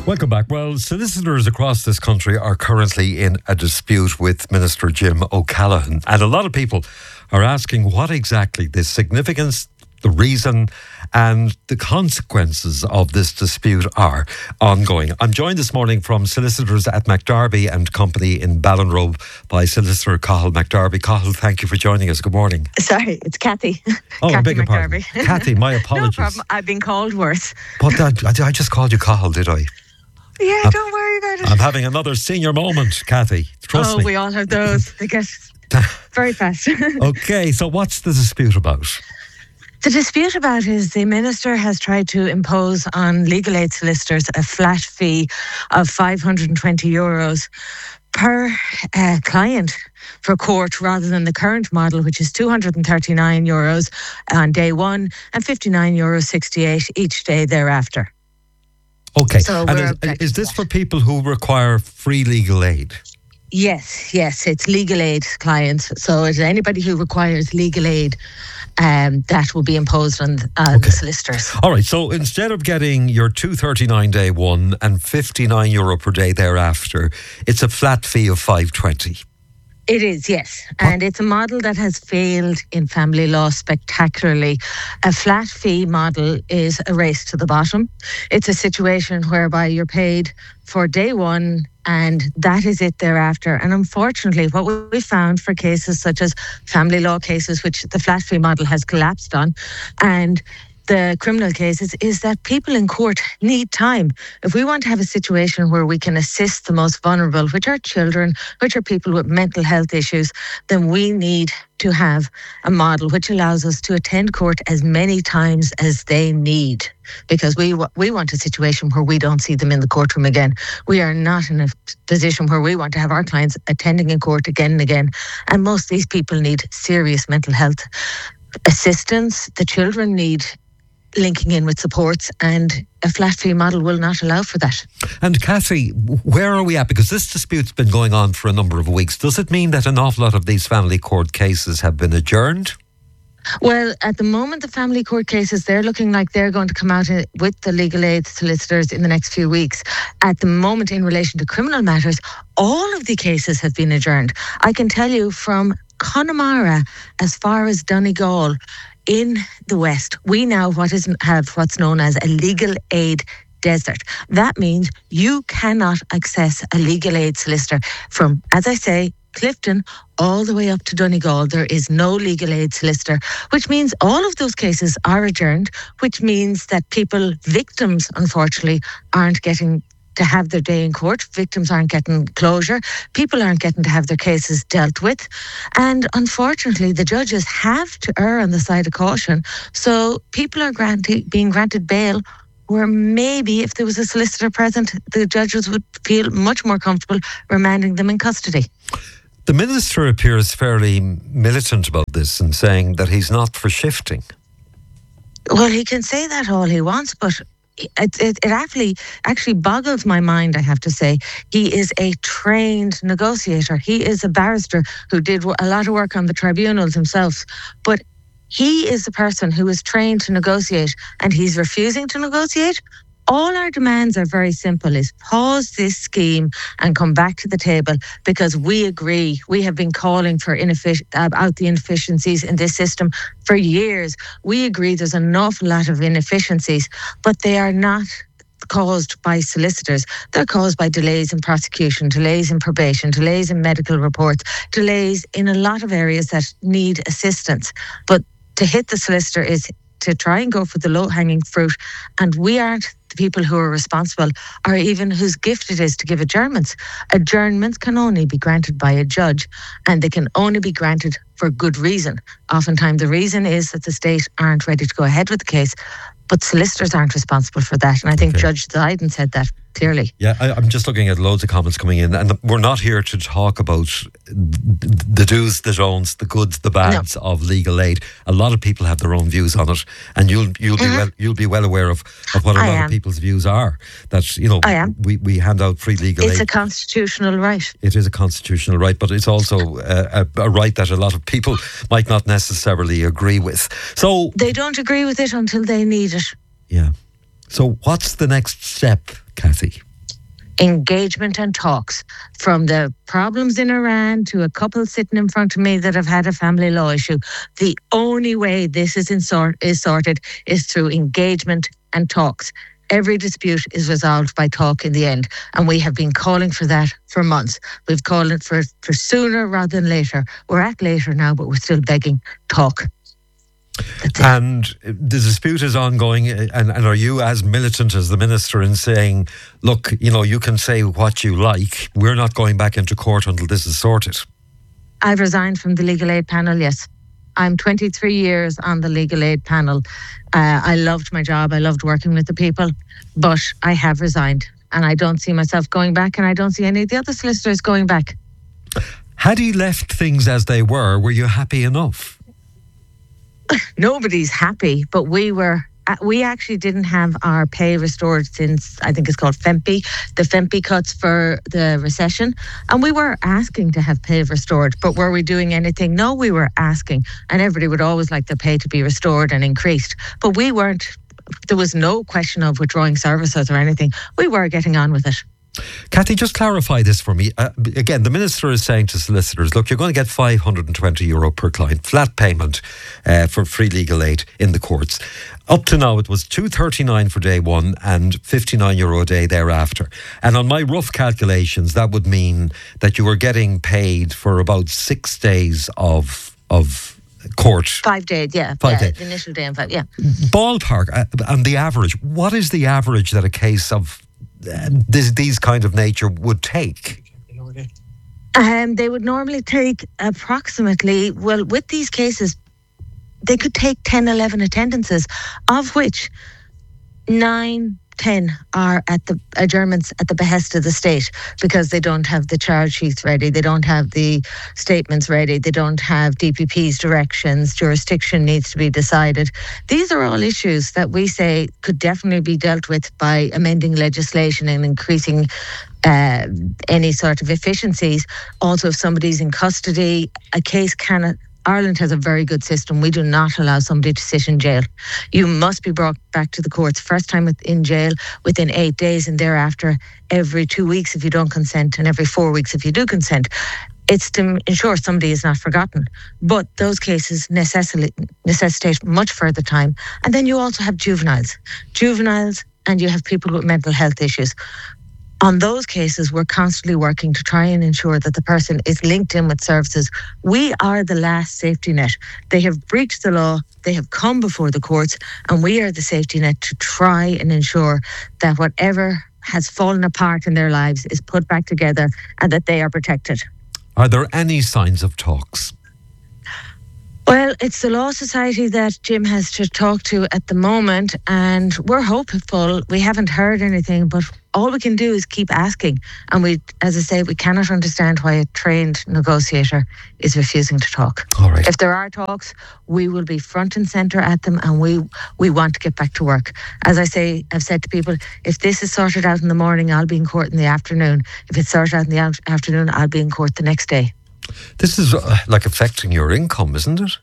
Welcome back. Well, solicitors across this country are currently in a dispute with Minister Jim O'Callaghan. And a lot of people are asking what exactly the significance, the reason and the consequences of this dispute are ongoing. I'm joined this morning from solicitors at McDarby and Company in Ballinrobe by Solicitor Cathal McDarby. Cathal, thank you for joining us. Good morning. Sorry, it's Kathy. Oh, Kathy I beg your pardon. Kathy, my apologies. No problem. I've been called worse. But I just called you Cathal, did I? Yeah, don't worry about it. I'm having another senior moment, Kathy. Trust me. We all have those. They get very fast. Okay, so what's the dispute about? The dispute about is the Minister has tried to impose on legal aid solicitors a flat fee of €520 per client for court, rather than the current model, which is €239 on day one and €59.68 each day thereafter. Okay, So and is this for people who require free legal aid? Yes, it's legal aid clients. So it's anybody who requires legal aid, that will be imposed on the solicitors. All right, so instead of getting your $239 day one and €59 per day thereafter, it's a flat fee of $520. It is, yes. And it's a model that has failed in family law spectacularly. A flat fee model is a race to the bottom. It's a situation whereby you're paid for day one and that is it thereafter. And unfortunately, what we found for cases such as family law cases, which the flat fee model has collapsed on, and the criminal cases, is that people in court need time. If we want to have a situation where we can assist the most vulnerable, which are children, which are people with mental health issues, then we need to have a model which allows us to attend court as many times as they need. Because we want a situation where we don't see them in the courtroom again. We are not in a position where we want to have our clients attending in court again and again. And most of these people need serious mental health assistance. The children need linking in with supports, and a flat fee model will not allow for that. And Kathy, where are we at? Because this dispute's been going on for a number of weeks. Does it mean that an awful lot of these family court cases have been adjourned? Well, at the moment, the family court cases, they're looking like they're going to come out with the legal aid solicitors in the next few weeks. At the moment, in relation to criminal matters, all of the cases have been adjourned. I can tell you from Connemara as far as Donegal, in the West, we now have what's known as a legal aid desert. That means you cannot access a legal aid solicitor from, as I say, Clifton all the way up to Donegal. There is no legal aid solicitor, which means all of those cases are adjourned, which means that victims, unfortunately, aren't getting to have their day in court. Victims aren't getting closure. People aren't getting to have their cases dealt with. And unfortunately, the judges have to err on the side of caution. So people are being granted bail where maybe if there was a solicitor present, the judges would feel much more comfortable remanding them in custody. The Minister appears fairly militant about this and saying that he's not for shifting. Well, he can say that all he wants, but it actually boggles my mind, I have to say. He is a trained negotiator. He is a barrister who did a lot of work on the tribunals himself. But he is the person who is trained to negotiate, and he's refusing to negotiate. All our demands are very simple, is pause this scheme and come back to the table, because we agree. We have been calling for out the inefficiencies in this system for years. We agree there's an awful lot of inefficiencies, but they are not caused by solicitors. They're caused by delays in prosecution, delays in probation, delays in medical reports, delays in a lot of areas that need assistance. But to hit the solicitor is to try and go for the low-hanging fruit, and we aren't the people who are responsible, or even whose gift it is to give adjournments. Adjournments can only be granted by a judge, and they can only be granted for good reason. Oftentimes the reason is that the state aren't ready to go ahead with the case, but solicitors aren't responsible for that, and I think Judge Dryden said that clearly. Yeah, I'm just looking at loads of comments coming in, and we're not here to talk about the do's, the don'ts, the goods, the bads of legal aid. A lot of people have their own views on it, and you'll be well aware of what a lot of people's views are. That we hand out free legal aid. It's a constitutional right. It is a constitutional right, but it's also a right that a lot of people might not necessarily agree with. So they don't agree with it until they need it. Yeah. So what's the next step, Kathy? engagement and talks, from the problems in Iran to a couple sitting in front of me that have had a family law issue. The only way this is sorted is through engagement and talks. Every dispute is resolved by talk in the end, and we have been calling for that for months. We've called it for sooner rather than later. We're at later now, but we're still begging talk. And the dispute is ongoing, and are you as militant as the minister in saying, look, you can say what you like, we're not going back into court until this is sorted? I've resigned from the Legal Aid panel, yes. I'm 23 years on the Legal Aid panel. I loved my job, I loved working with the people, but I have resigned, and I don't see myself going back, and I don't see any of the other solicitors going back. Had he left things as they were you happy enough? Nobody's happy, but we actually didn't have our pay restored since, I think it's called FEMPI, the FEMPI cuts for the recession. And we were asking to have pay restored, but were we doing anything? No, we were asking. And everybody would always like their pay to be restored and increased. But we weren't, there was no question of withdrawing services or anything. We were getting on with it. Cathy, just clarify this for me. Again, the minister is saying to solicitors, look, you're going to get €520 per client, flat payment for free legal aid in the courts. Up to now, it was $239 for day one and €59 a day thereafter. And on my rough calculations, that would mean that you were getting paid for about 6 days of court. 5 days, yeah. 5 days. The initial day and 5, yeah. Ballpark, and the average. What is the average that a case of these kind of nature would take? They would normally take approximately, well, with these cases, they could take 10, 11 attendances, of which 9, 10 are at the adjournments at the behest of the state, because they don't have the charge sheets ready, they don't have the statements ready, they don't have DPP's directions, jurisdiction needs to be decided. These are all issues that we say could definitely be dealt with by amending legislation and increasing any sort of efficiencies. Also, if somebody's in custody, a case cannot... Ireland has a very good system. We do not allow somebody to sit in jail. You must be brought back to the courts, first time in jail within 8 days, and thereafter every 2 weeks if you don't consent, and every 4 weeks if you do consent. It's to ensure somebody is not forgotten. But those cases necessitate much further time. And then you also have juveniles, and you have people with mental health issues. On those cases, we're constantly working to try and ensure that the person is linked in with services. We are the last safety net. They have breached the law, they have come before the courts, and we are the safety net to try and ensure that whatever has fallen apart in their lives is put back together and that they are protected. Are there any signs of talks? Well, it's the Law Society that Jim has to talk to at the moment, and we're hopeful. We haven't heard anything, but all we can do is keep asking. And we, as I say, we cannot understand why a trained negotiator is refusing to talk. All right. If there are talks, we will be front and centre at them, and we want to get back to work. As I say, I've said to people, if this is sorted out in the morning, I'll be in court in the afternoon. If it's sorted out in the afternoon, I'll be in court the next day. This is like affecting your income, isn't it?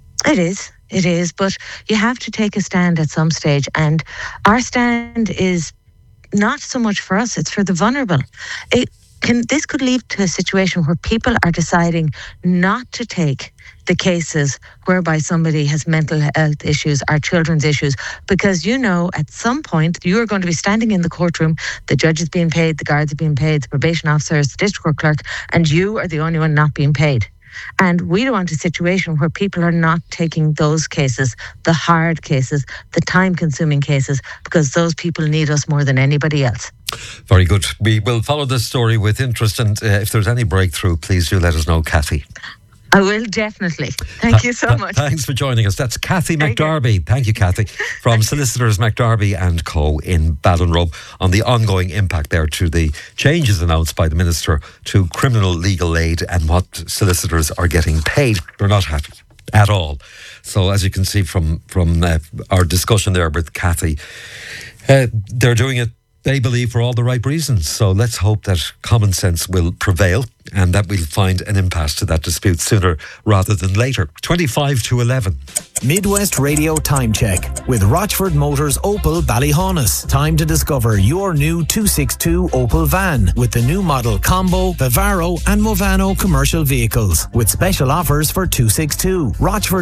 It is, but you have to take a stand at some stage, and our stand is not so much for us, it's for the vulnerable. This could lead to a situation where people are deciding not to take the cases whereby somebody has mental health issues or children's issues, because at some point you are going to be standing in the courtroom, the judge is being paid, the guards are being paid, the probation officers, the district court clerk, and you are the only one not being paid. And we don't want a situation where people are not taking those cases, the hard cases, the time-consuming cases, because those people need us more than anybody else. Very good. We will follow this story with interest, and if there's any breakthrough, please do let us know, Cathy. I will, definitely. Thank you so much. Thanks for joining us. That's Cathy McDarby. Thank you, Cathy, from Solicitors McDarby and Co. in Ballinrobe, on the ongoing impact there to the changes announced by the Minister to criminal legal aid and what solicitors are getting paid. They're not happy at all. So as you can see from our discussion there with Cathy, they're doing it they believe for all the right reasons. So let's hope that common sense will prevail and that we'll find an impasse to that dispute sooner rather than later. 25 to 11. Midwest Radio Time Check with Rochford Motors Opel Ballyhaunis. Time to discover your new 262 Opel van with the new model Combo, Vivaro and Movano commercial vehicles with special offers for 262.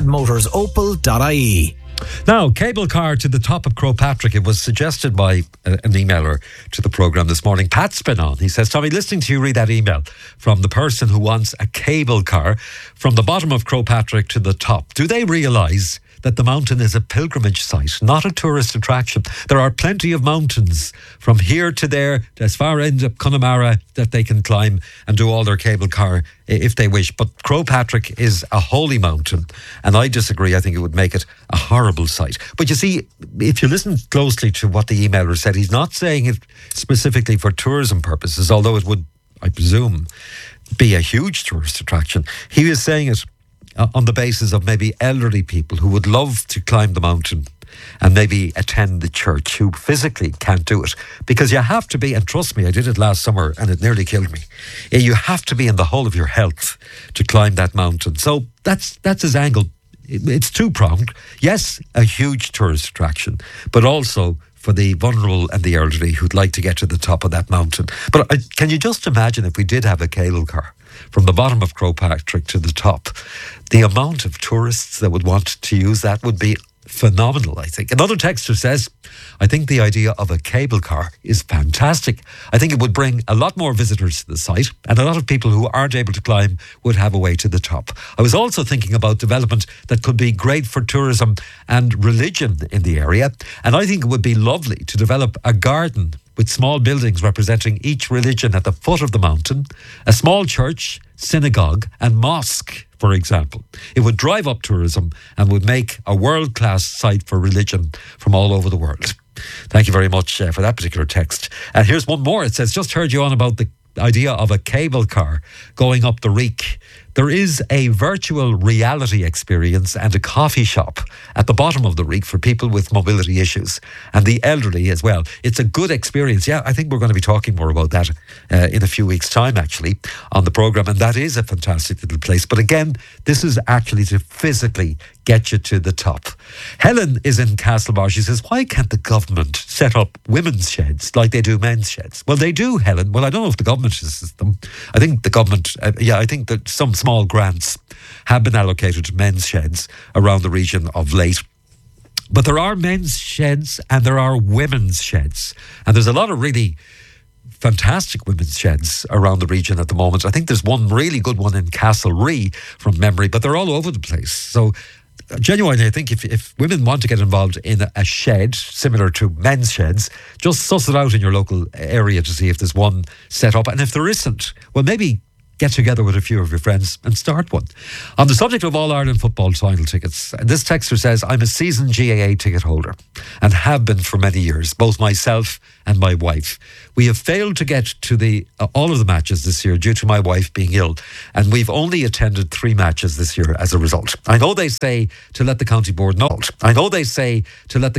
RochfordMotorsOpel.ie. Now, cable car to the top of Croagh Patrick. It was suggested by an emailer to the programme this morning. Pat's been on. He says, Tommy, listening to you read that email from the person who wants a cable car from the bottom of Croagh Patrick to the top. Do they realise that the mountain is a pilgrimage site, not a tourist attraction? There are plenty of mountains from here to there, as far end up Connemara, that they can climb and do all their cable car if they wish. But Croagh Patrick is a holy mountain, and I disagree. I think it would make it a horrible site. But you see, if you listen closely to what the emailer said, he's not saying it specifically for tourism purposes, although it would, I presume, be a huge tourist attraction. He was saying it on the basis of maybe elderly people who would love to climb the mountain and maybe attend the church, who physically can't do it. Because you have to be, and trust me, I did it last summer and it nearly killed me. You have to be in the whole of your health to climb that mountain. So that's his angle. It's two-pronged. Yes, a huge tourist attraction, but also for the vulnerable and the elderly who'd like to get to the top of that mountain. But can you just imagine if we did have a cable car from the bottom of Croagh Patrick to the top? The amount of tourists that would want to use that would be phenomenal, I think. Another texter says, I think the idea of a cable car is fantastic. I think it would bring a lot more visitors to the site, and a lot of people who aren't able to climb would have a way to the top. I was also thinking about development that could be great for tourism and religion in the area, and I think it would be lovely to develop a garden with small buildings representing each religion at the foot of the mountain, a small church, synagogue and mosque, for example. It would drive up tourism and would make a world-class site for religion from all over the world. Thank you very much for that particular text. And here's one more. It says, just heard you on about the idea of a cable car going up the Reek. There is a virtual reality experience and a coffee shop at the bottom of the Reek for people with mobility issues and the elderly as well. It's a good experience. Yeah, I think we're going to be talking more about that in a few weeks' time, actually, on the programme. And that is a fantastic little place. But again, this is actually to physically get you to the top. Helen is in Castlebar. She says, why can't the government set up women's sheds like they do men's sheds? Well, they do, Helen. Well, I don't know if the government is them. I think the government, I think that some small grants have been allocated to men's sheds around the region of late. But there are men's sheds and there are women's sheds. And there's a lot of really fantastic women's sheds around the region at the moment. I think there's one really good one in Castlerea from memory, but they're all over the place. So genuinely, I think if women want to get involved in a shed similar to men's sheds, just suss it out in your local area to see if there's one set up. And if there isn't, well, maybe get together with a few of your friends and start one. On the subject of All-Ireland football final tickets, this texter says, I'm a season GAA ticket holder and have been for many years, both myself and my wife. We have failed to get to all of the matches this year due to my wife being ill, and we've only attended 3 matches this year as a result. I know they say to let the county board know. in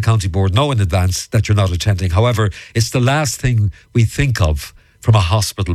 advance that you're not attending. However, it's the last thing we think of from a hospital